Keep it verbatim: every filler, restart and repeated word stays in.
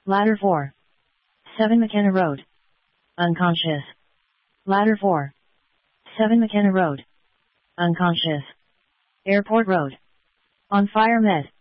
Ladder four. seven McKenna Road. Unconscious. Ladder four. seven McKenna Road. Unconscious. Airport Road. On fire med.